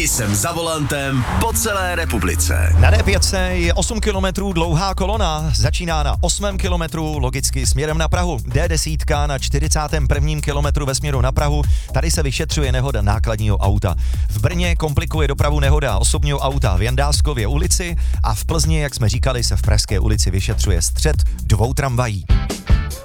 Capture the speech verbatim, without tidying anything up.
jsem za volantem po celé republice. Na dé pět je osm kilometrů dlouhá kolona, začíná na osmém kilometru, logicky směrem na Prahu. dé deset na čtyřicátém prvním kilometru ve směru na Prahu, tady se vyšetřuje nehoda nákladního auta. V Brně komplikuje dopravu nehoda osobního auta v Jandáskově ulici a v Plzni, jak jsme říkali, se v Pražské ulici vyšetřuje střet dvou tramvají.